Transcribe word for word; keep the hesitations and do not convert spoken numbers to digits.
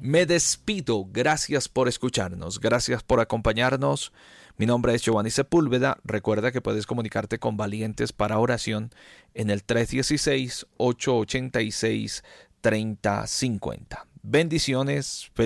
Me despido. Gracias por escucharnos. Gracias por acompañarnos. Mi nombre es Giovanni Sepúlveda. Recuerda que puedes comunicarte con Valientes para Oración en el tres uno seis, ocho ocho seis, tres cero cinco cero. Bendiciones.